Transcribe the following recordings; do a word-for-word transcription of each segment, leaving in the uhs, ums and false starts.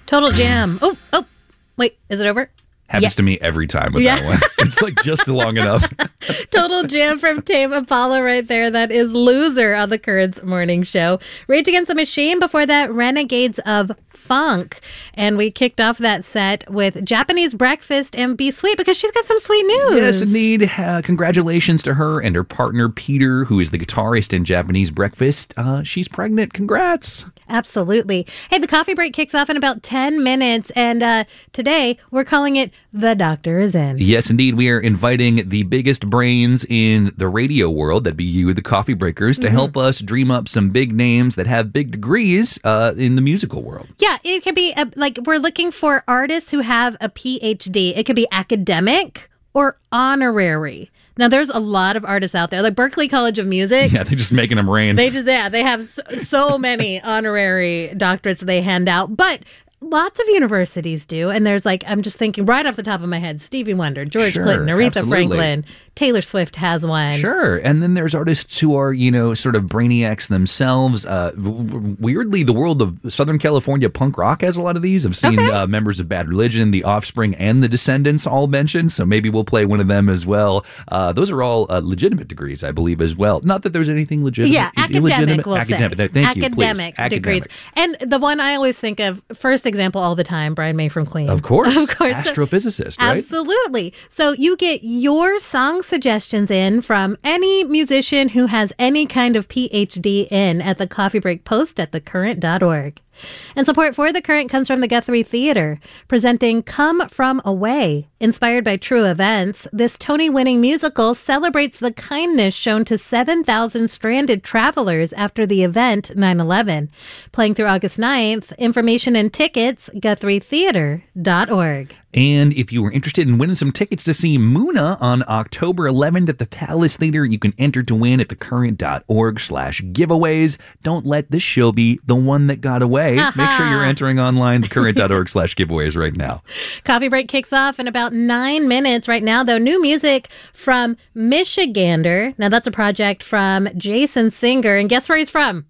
Total Jam. Oh, oh, wait, is it over? Happens yeah. to me every time with yeah. that one. It's like just long enough. Total Jam from Tame Impala right there. That is Loser on the Currents morning show. Rage Against the Machine before that, Renegades of Funk. And we kicked off that set with Japanese Breakfast and Be Sweet because she's got some sweet news. Yes, indeed. Uh, congratulations to her and her partner, Peter, who is the guitarist in Japanese Breakfast. Uh, she's pregnant. Congrats. Absolutely. Hey, the coffee break kicks off in about ten minutes. And uh, today we're calling it The Doctor Is In. Yes, indeed. We are inviting the biggest brains in the radio world, that'd be you, the coffee breakers, to mm-hmm. help us dream up some big names that have big degrees uh, in the musical world. Yeah, it could be a, like we're looking for artists who have a P H D. It could be academic or honorary. Now, there's a lot of artists out there, like Berklee College of Music. Yeah, they're just making them rain. They just, yeah, they have so, so many honorary doctorates they hand out. But lots of universities do. And there's like, I'm just thinking right off the top of my head, Stevie Wonder, George sure, Clinton, Aretha absolutely. Franklin, Taylor Swift has one. Sure. And then there's artists who are, you know, sort of brainiacs themselves. Uh, w- weirdly, the world of Southern California punk rock has a lot of these. I've seen okay. uh, members of Bad Religion, The Offspring, and The Descendants all mentioned. So maybe we'll play one of them as well. Uh, those are all uh, legitimate degrees, I believe, as well. Not that there's anything legitimate. Yeah, academic, we'll academic. say. Thank academic you, degrees. Academic. And the one I always think of, first example all the time, Brian May from Queen. Of course. Of course. Astrophysicist, right? Absolutely. So you get your song suggestions in from any musician who has any kind of P H D in at the Coffee Break Post at the current dot org. And support for The Current comes from the Guthrie Theater, presenting Come From Away. Inspired by true events, this Tony-winning musical celebrates the kindness shown to seven thousand stranded travelers after the event nine eleven. Playing through August ninth, information and tickets, guthrie theater dot org. And if you were interested in winning some tickets to see Muna on October eleventh at the Palace Theater, you can enter to win at thecurrent.org slash giveaways. Don't let this show be the one that got away. Uh-huh. Make sure you're entering online, thecurrent.org slash giveaways right now. Coffee break kicks off in about nine minutes right now, though. New music from Michigander. Now, that's a project from Jason Singer. And guess where he's from?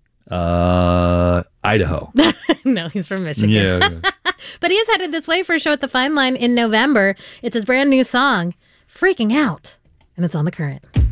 Uh, Idaho. No, he's from Michigan. Yeah. yeah. But he is headed this way for a show at the Fine Line in November. It's his brand new song, Freaking Out. And it's on The Current.